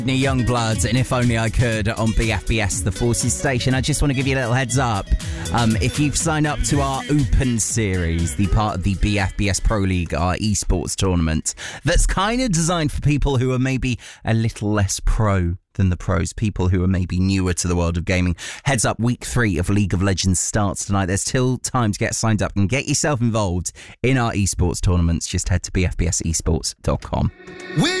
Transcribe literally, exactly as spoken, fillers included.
Youngbloods and If Only I Could on B F B S, the Forces station. I just want to give you a little heads up. Um, if you've signed up to our Open series, the part of the B F B S Pro League, our esports tournament, that's kind of designed for people who are maybe a little less pro than the pros, people who are maybe newer to the world of gaming. Heads up, week three of League of Legends starts tonight. There's still time to get signed up and get yourself involved in our esports tournaments. Just head to b f b s esports dot com.